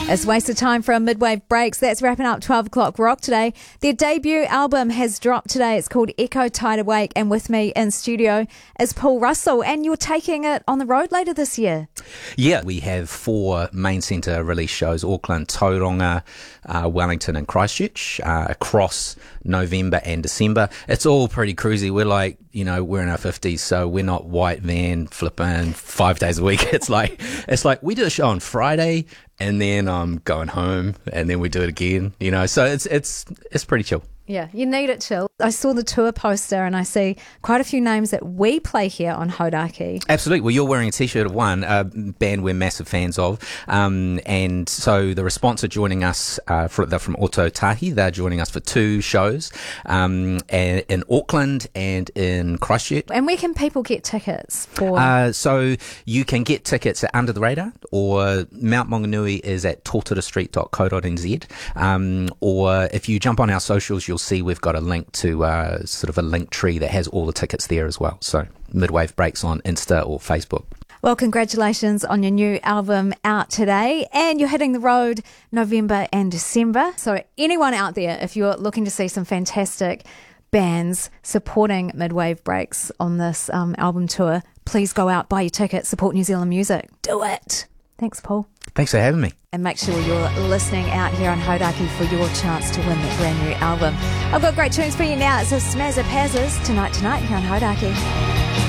It's wasted time from Midwave Breaks. That's wrapping up 12 o'clock rock today. Their debut album has dropped today. It's called Echo Tide Awake, and with me in studio is Paul Russell, and you're taking it on the road later this year. Yeah, we have 4 main centre release shows: Auckland, Tauranga, Wellington and Christchurch, across November and December. It's all pretty cruisy. We're like, we're in our 50s, so we're not white van flipping 5 days a week. It's like we do a show on Friday and then I'm going home and then we do it again, so it's pretty chill. Yeah, you need it chill. I saw the tour poster and I see quite a few names that we play here on Hodaki. Absolutely. Well, you're wearing a T-shirt of one, a band we're massive fans of. And so the Response are joining us, they're from Otautahi. They're joining us for 2 shows in Auckland and in Christchurch. And where can people get tickets for? So you can get tickets at Under the Radar, or Mount Maunganui is at tortorastreet.co.nz. Or if you jump on our socials, you'll see we've got a link to sort of a link tree that has all the tickets there as well. So Midwave Breaks on Insta or Facebook. Well, congratulations on your new album out today, and you're hitting the road November and December. So anyone out there, if you're looking to see some fantastic bands supporting Midwave Breaks on this album tour, please go out, buy your tickets, support New Zealand music. Do it. Thanks, Paul. Thanks for having me. And make sure you're listening out here on Hodaki for your chance to win the brand new album. I've got great tunes for you now. It's a Smazza Pazzers Tonight here on Hodaki.